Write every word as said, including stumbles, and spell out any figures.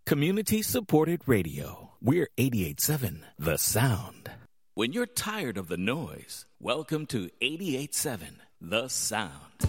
Community-supported radio. We're eighty-eight point seven The Sound. When you're tired of the noise, welcome to eighty-eight point seven The Sound.